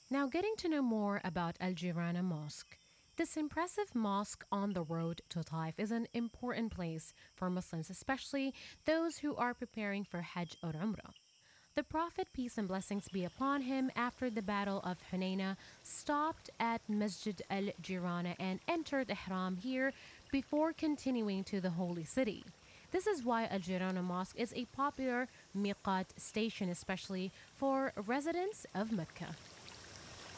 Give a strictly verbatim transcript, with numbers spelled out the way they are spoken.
Now, getting to know more about Al Jirana Mosque. This impressive mosque on the road to Taif is an important place for Muslims, especially those who are preparing for Hajj or Umrah. The Prophet, peace and blessings be upon him, after the Battle of Hunaina, stopped at Masjid al Jirana and entered Ihram here before continuing to the Holy City. This is why Al Jirana Mosque is a popular miqat station, especially for residents of Mecca.